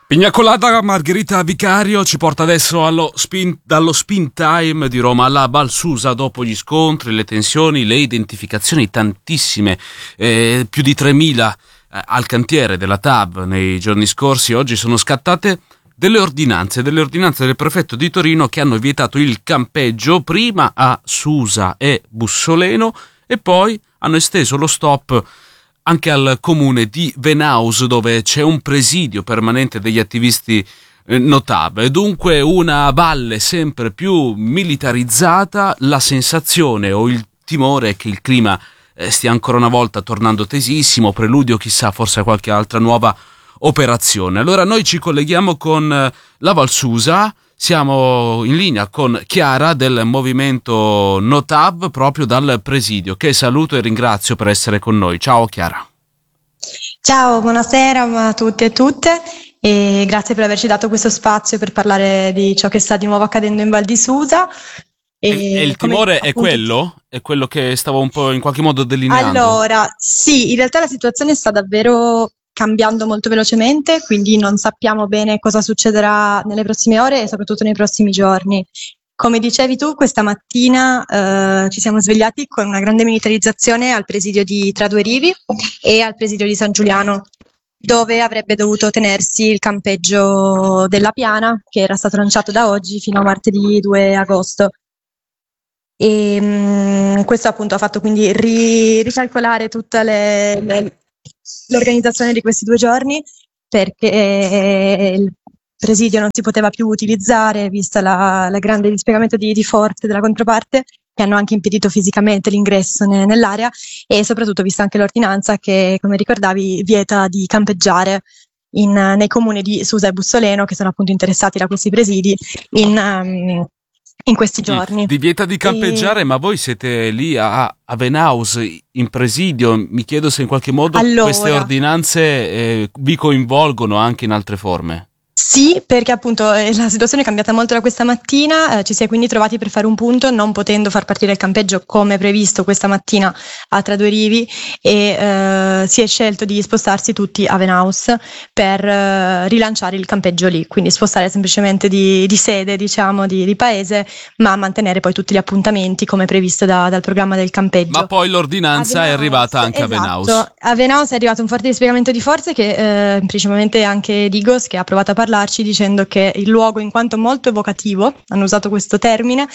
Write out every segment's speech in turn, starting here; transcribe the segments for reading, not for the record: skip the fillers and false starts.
Pigna colada Margherita Vicario ci porta adesso dallo spin time di Roma alla Val Susa, dopo gli scontri, le tensioni, le identificazioni tantissime, più di 3.000 al cantiere della TAV nei giorni scorsi. Oggi sono scattate delle ordinanze del prefetto di Torino che hanno vietato il campeggio prima a Susa e Bussoleno e poi hanno esteso lo stop anche al comune di Venaus, dove c'è un presidio permanente degli attivisti NOTAV. E dunque una valle sempre più militarizzata. La sensazione o il timore è che il clima stia ancora una volta tornando tesissimo, preludio chissà forse a qualche altra nuova operazione. Allora noi ci colleghiamo con la Val Susa. Siamo in linea con Chiara del movimento NOTAV proprio dal presidio, che saluto e ringrazio per essere con noi. Ciao Chiara. Ciao, buonasera a tutti e tutte e grazie per averci dato questo spazio per parlare di ciò che sta di nuovo accadendo in Val di Susa. E il timore è quello? È quello che stavo un po' in qualche modo delineando? Allora, sì, in realtà la situazione sta davvero cambiando molto velocemente, quindi non sappiamo bene cosa succederà nelle prossime ore e soprattutto nei prossimi giorni. Come dicevi tu, questa mattina ci siamo svegliati con una grande militarizzazione al presidio di Tra Due Rivi e al presidio di San Giuliano, dove avrebbe dovuto tenersi il campeggio della Piana, che era stato lanciato da oggi fino a martedì 2 agosto. E questo appunto ha fatto quindi ricalcolare tutta l'organizzazione di questi 2 giorni, perché il presidio non si poteva più utilizzare vista la grande dispiegamento di forze della controparte, che hanno anche impedito fisicamente l'ingresso nell'area, e soprattutto vista anche l'ordinanza che, come ricordavi, vieta di campeggiare nei comuni di Susa e Bussoleno, che sono appunto interessati da questi presidi in questi giorni. Di vieta di campeggiare, ma voi siete lì a Venaus in presidio. Mi chiedo se in qualche modo queste ordinanze vi coinvolgono anche in altre forme. Sì, perché appunto la situazione è cambiata molto da questa mattina, ci si è quindi trovati per fare un punto, non potendo far partire il campeggio come previsto questa mattina a Tra Due Rivi, e si è scelto di spostarsi tutti a Venaus per rilanciare il campeggio lì, quindi spostare semplicemente di sede, diciamo, di paese, ma mantenere poi tutti gli appuntamenti come previsto dal programma del campeggio. Ma poi l'ordinanza è arrivata anche a Venaus. A Venaus è arrivato un forte dispiegamento di forze che principalmente anche Digos, che ha provato a parlarci dicendo che il luogo, in quanto molto evocativo, hanno usato questo termine,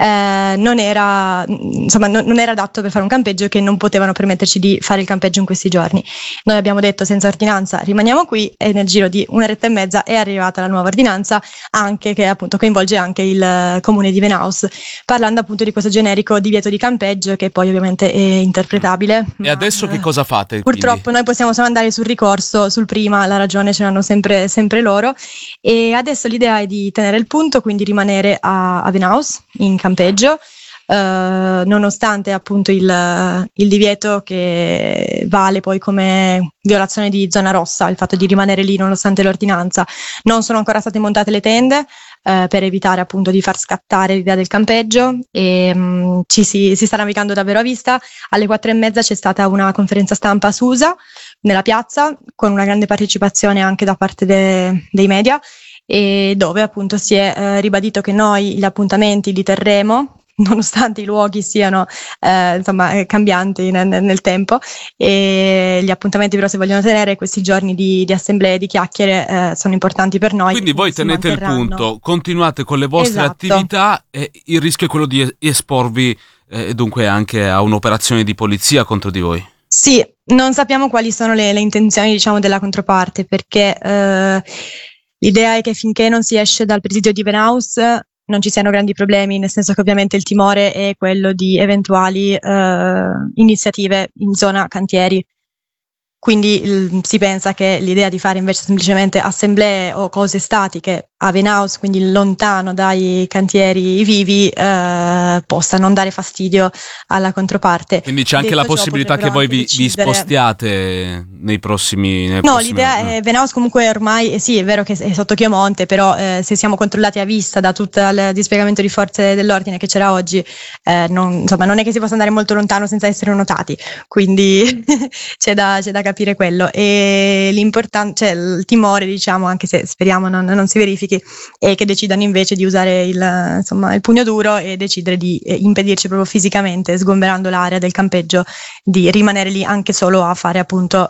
non era adatto per fare un campeggio, e che non potevano permetterci di fare il campeggio in questi giorni. Noi abbiamo detto senza ordinanza rimaniamo qui, e nel giro di un'oretta e mezza è arrivata la nuova ordinanza, anche che appunto coinvolge anche il comune di Venaus, parlando appunto di questo generico divieto di campeggio, che poi ovviamente è interpretabile. E adesso che cosa fate? Purtroppo quindi? Noi possiamo solo andare sul ricorso, sul prima, la ragione ce l'hanno sempre loro, e adesso l'idea è di tenere il punto, quindi rimanere a Venaus in campeggio, nonostante appunto il divieto, che vale poi come violazione di zona rossa, il fatto di rimanere lì nonostante l'ordinanza. Non sono ancora state montate le tende per evitare appunto di far scattare l'idea del campeggio, e si sta navigando davvero a vista. Alle 4:30 c'è stata una conferenza stampa a Susa, nella piazza, con una grande partecipazione anche da parte dei media, e dove appunto si è ribadito che noi gli appuntamenti li terremo nonostante i luoghi siano cambianti nel tempo, e gli appuntamenti però, se vogliono tenere questi giorni di assemblee, di chiacchiere, sono importanti per noi. Quindi voi tenete il punto, continuate con le vostre attività, e il rischio è quello di esporvi dunque anche a un'operazione di polizia contro di voi. Sì, non sappiamo quali sono le intenzioni, diciamo, della controparte, perché l'idea è che finché non si esce dal presidio di Venaus non ci siano grandi problemi, nel senso che ovviamente il timore è quello di eventuali iniziative in zona cantieri. Quindi si pensa che l'idea di fare invece semplicemente assemblee o cose statiche a Venaus, quindi lontano dai cantieri vivi, possa non dare fastidio alla controparte. Quindi c'è anche la possibilità che voi vi spostiate nei prossimi l'idea è Venaus comunque ormai, sì, è vero che è sotto Chiomonte, però se siamo controllati a vista da tutto il dispiegamento di forze dell'ordine che c'era oggi, non è che si possa andare molto lontano senza essere notati, quindi c'è da capire quello, e l'importante, cioè il timore, diciamo, anche se speriamo non si verifichi, è che decidano invece di usare il pugno duro e decidere di impedirci proprio fisicamente, sgomberando l'area del campeggio, di rimanere lì anche solo a fare appunto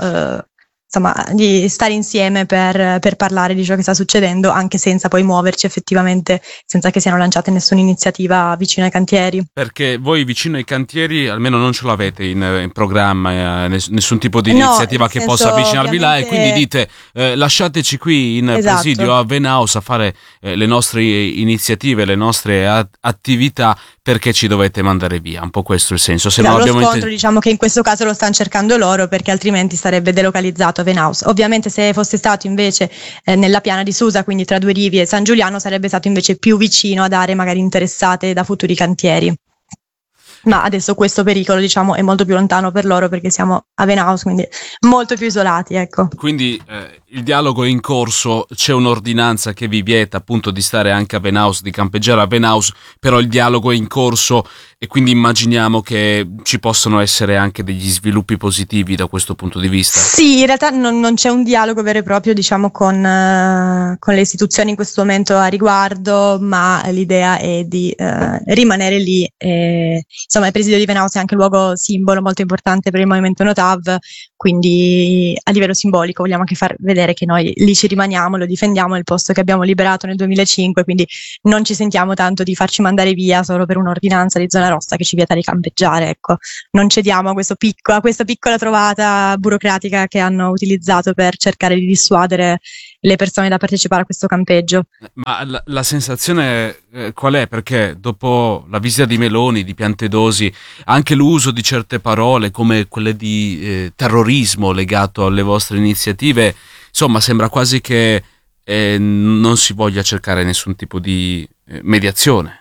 di stare insieme per parlare di ciò che sta succedendo, anche senza poi muoverci effettivamente, senza che siano lanciate nessuna iniziativa vicino ai cantieri. Perché voi vicino ai cantieri almeno non ce l'avete in programma, nessun tipo di iniziativa che possa avvicinarvi là, e quindi dite lasciateci qui in presidio a Venaus a fare le nostre iniziative, le nostre attività, perché ci dovete mandare via. Un po' questo è il senso. Se non lo abbiamo scontro diciamo che in questo caso lo stanno cercando loro, perché altrimenti sarebbe delocalizzato a Venaus. Ovviamente se fosse stato invece nella piana di Susa, quindi tra Due Rivi e San Giuliano, sarebbe stato invece più vicino ad aree magari interessate da futuri cantieri. Ma adesso questo pericolo, diciamo, è molto più lontano per loro, perché siamo a Venaus, quindi molto più isolati, ecco. Quindi il dialogo è in corso, c'è un'ordinanza che vi vieta appunto di stare anche a Venaus, di campeggiare a Venaus, però il dialogo è in corso e quindi immaginiamo che ci possono essere anche degli sviluppi positivi da questo punto di vista. Sì, in realtà non c'è un dialogo vero e proprio, diciamo, con le istituzioni in questo momento a riguardo, ma l'idea è di rimanere lì. Insomma, il presidio di Venaus è anche un luogo simbolo molto importante per il movimento NoTAV, quindi a livello simbolico vogliamo anche far vedere che noi lì ci rimaniamo, lo difendiamo, è il posto che abbiamo liberato nel 2005, quindi non ci sentiamo tanto di farci mandare via solo per un'ordinanza di zona rossa che ci vieta di campeggiare, ecco. Non cediamo a questa piccola trovata burocratica che hanno utilizzato per cercare di dissuadere le persone da partecipare a questo campeggio. Ma la sensazione qual è? Perché dopo la visita di Meloni, di Piantedosi, anche l'uso di certe parole come quelle di terrorismo legato alle vostre iniziative, insomma sembra quasi che non si voglia cercare nessun tipo di mediazione.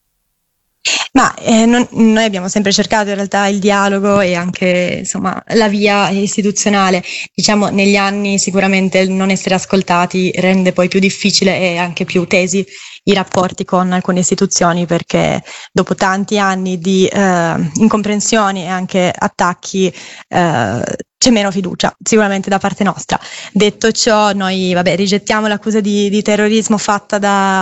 Ma noi abbiamo sempre cercato in realtà il dialogo e anche insomma la via istituzionale. Diciamo, negli anni sicuramente il non essere ascoltati rende poi più difficile e anche più tesi i rapporti con alcune istituzioni, perché dopo tanti anni di incomprensioni e anche attacchi c'è meno fiducia sicuramente da parte nostra. Detto ciò, noi rigettiamo l'accusa di terrorismo fatta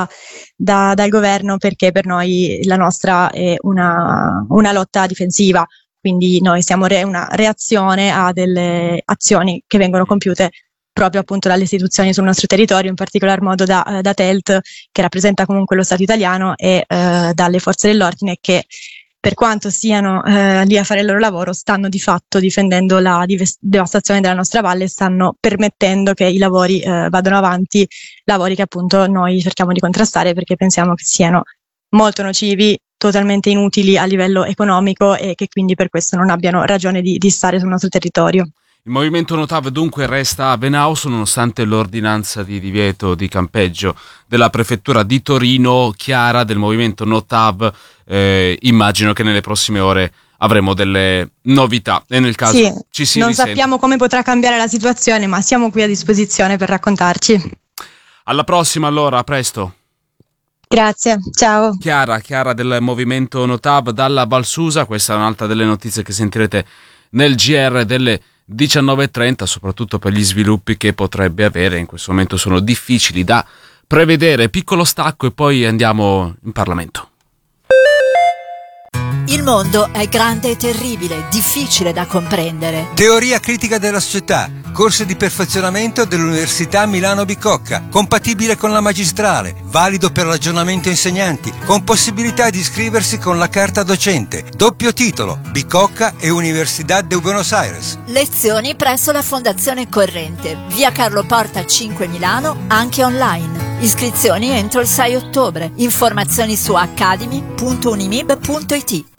dal governo, perché per noi la nostra è una lotta difensiva, quindi noi siamo una reazione a delle azioni che vengono compiute proprio appunto dalle istituzioni sul nostro territorio, in particolar modo da TELT, che rappresenta comunque lo Stato italiano, e dalle forze dell'ordine che, per quanto siano lì a fare il loro lavoro, stanno di fatto difendendo la devastazione della nostra valle, stanno permettendo che i lavori vadano avanti, lavori che appunto noi cerchiamo di contrastare, perché pensiamo che siano molto nocivi, totalmente inutili a livello economico, e che quindi per questo non abbiano ragione di stare sul nostro territorio. Il movimento NoTAV dunque resta a Venaus nonostante l'ordinanza di divieto di campeggio della prefettura di Torino. Chiara, del movimento NoTAV, immagino che nelle prossime ore avremo delle novità e nel caso ci si non risente. Sappiamo come potrà cambiare la situazione, ma siamo qui a disposizione per raccontarci. Alla prossima allora, a presto. Grazie, ciao. Chiara del movimento NoTAV dalla Val Susa. Questa è un'altra delle notizie che sentirete nel GR delle 19:30, soprattutto per gli sviluppi che potrebbe avere. In questo momento sono difficili da prevedere. Piccolo stacco e poi andiamo in Parlamento. Il mondo è grande e terribile, difficile da comprendere. Teoria critica della società, corso di perfezionamento dell'Università Milano Bicocca, compatibile con la magistrale, valido per l'aggiornamento insegnanti, con possibilità di iscriversi con la carta docente, doppio titolo, Bicocca e Universidad de Buenos Aires. Lezioni presso la Fondazione Corrente, via Carlo Porta 5 Milano, anche online. Iscrizioni entro il 6 ottobre. Informazioni su academy.unimib.it.